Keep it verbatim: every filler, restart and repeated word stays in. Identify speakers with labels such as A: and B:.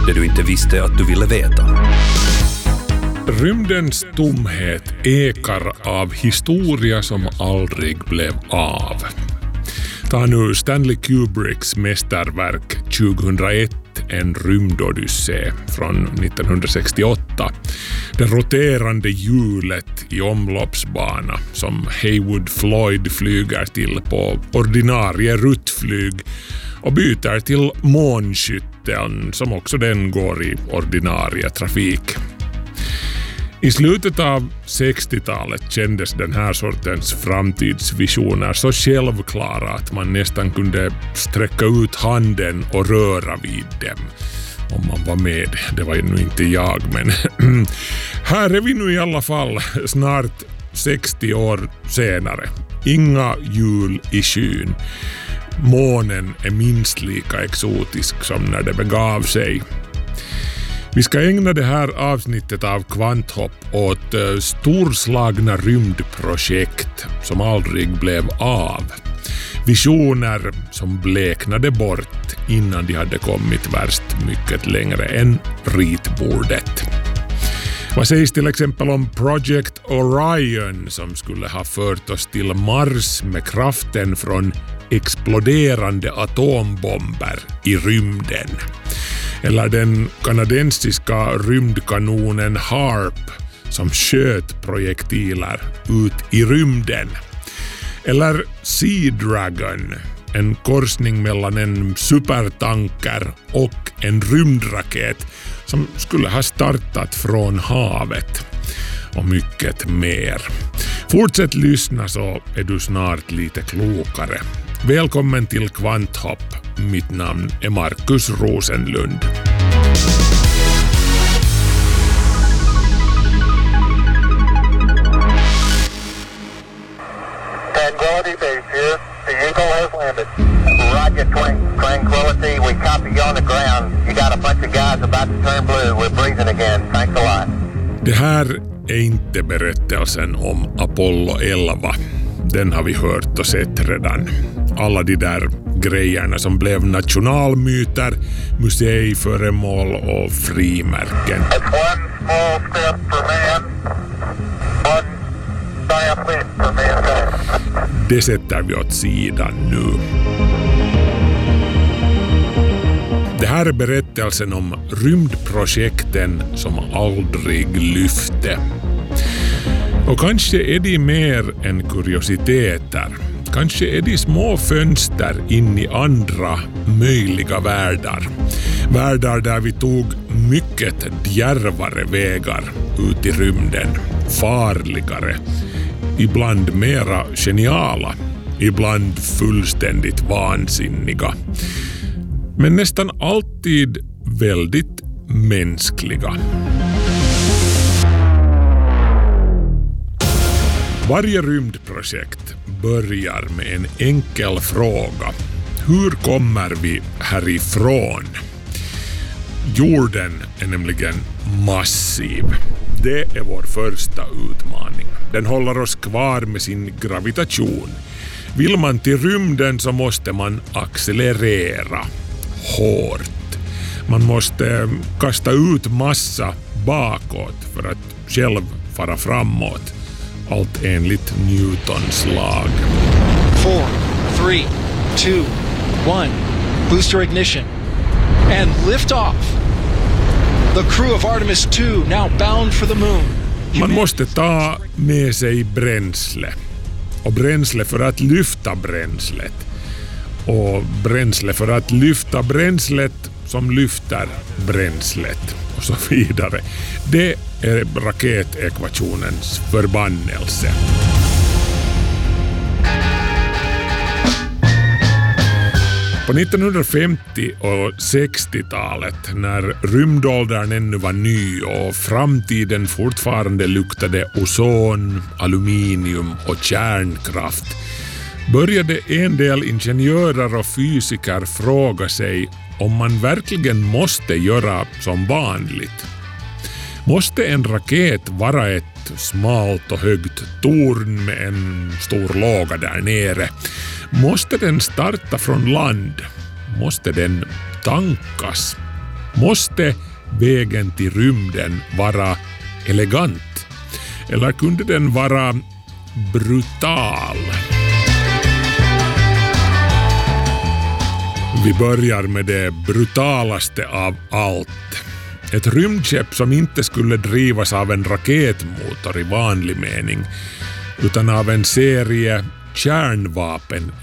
A: Det du inte visste att du ville veta.
B: Rymdens tomhet ekar av historia som aldrig blev av. Ta nu Stanley Kubricks mästerverk tjugohundraett, En rymdodyssé från nittonhundrasextioåtta. Det roterande hjulet i omloppsbana som Heywood Floyd flyger till på ordinarie ruttflyg och byter till månskytteln som också den går i ordinarie trafik. I slutet av sextiotalet kändes den här sortens framtidsvisioner så självklara att man nästan kunde sträcka ut handen och röra vid dem. Om man var med, det var ju nu inte jag, men här är vi nu i alla fall snart sextio år senare. Inga hjul i skyn. Månen är minst lika exotisk som när det begav sig. Vi ska ägna det här avsnittet av Kvanthopp åt uh, storslagna rymdprojekt som aldrig blev av. Visioner som bleknade bort innan de hade kommit värst mycket längre än ritbordet. Vad sägs till exempel om Project Orion som skulle ha fört oss till Mars med kraften från exploderande atombomber i rymden? Eller den kanadensiska rymdkanonen HARP som sköt projektiler ut i rymden. Eller Sea Dragon, en korsning mellan en supertanker och en rymdraket som skulle ha startat från havet. Och mycket mer. Fortsätt lyssna så är du snart lite klokare. Välkommen till Kvanthopp. Mitt namn är Markus Rosenlund.
C: Tranquility Base here. The Eagle has landed. Roger, twang, Tranquility. We copy you on the ground. You got a bunch of guys about to turn blue. We're breathing again. Thanks a lot.
B: Det här är inte berättelsen om Apollo elva. Den har vi hört och sett redan. Alla de där grejerna som blev nationalmyter, museiföremål och frimärken.
C: It's one small step for man. One giant leap for mankind.
B: Det sätter vi åt sidan nu. Det här är berättelsen om rymdprojekten som aldrig lyfte. Och kanske är de mer än kuriositeter. Kanske är de små fönster in i andra möjliga världar. Världar där vi tog mycket djärvare vägar ut i rymden. Farligare. Ibland mera geniala. Ibland fullständigt vansinniga. Men nästan alltid väldigt mänskliga. Varje rymdprojekt börjar med en enkel fråga. Hur kommer vi härifrån? Jorden är nämligen massiv. Det är vår första utmaning. Den håller oss kvar med sin gravitation. Vill man till rymden så måste man accelerera hårt. Man måste kasta ut massa bakåt för att själv fara framåt. Allt enligt Newtons lag.
D: Four, three, two, one. Booster ignition. And lift off. The crew of Artemis two now bound for the moon.
B: Man måste ta med sig bränsle. Och bränsle för att lyfta bränslet. Och bränsle för att lyfta bränslet som lyfter bränslet. Och så vidare. Det är raketekvationens förbannelse. På nittonhundrafemtio- och sextiotalet, när rymdåldern ännu var ny och framtiden fortfarande luktade ozon, aluminium och kärnkraft, började en del ingenjörer och fysiker fråga sig om man verkligen måste göra som vanligt. Måste en raket vara ett smalt och högt torn med en stor låga där nere? Måste den starta från land? Måste den tankas? Måste vägen till rymden vara elegant? Eller kunde den vara brutal? Vi börjar med det brutalaste av allt. Ett rymdskepp som inte skulle drivas av en raketmotor i vanlig mening, utan av en serie kärnvapen